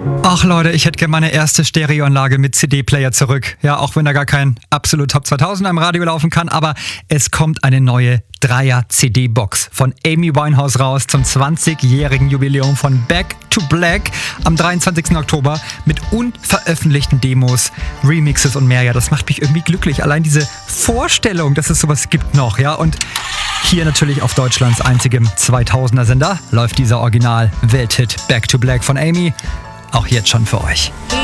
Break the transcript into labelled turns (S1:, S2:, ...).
S1: Ach Leute, ich hätte gerne meine erste Stereoanlage mit CD-Player zurück. Ja, auch wenn da gar kein absolut Top 2000 am Radio laufen kann, aber es kommt eine neue 3er-CD-Box von Amy Winehouse raus zum 20-jährigen Jubiläum von Back to Black am 23. Oktober mit unveröffentlichten Demos, Remixes und mehr. Ja, das macht mich irgendwie glücklich. Allein diese Vorstellung, dass es sowas gibt noch, ja, und hier natürlich auf Deutschlands einzigem 2000er-Sender läuft dieser Original-Welthit Back to Black von Amy. Auch jetzt schon für euch.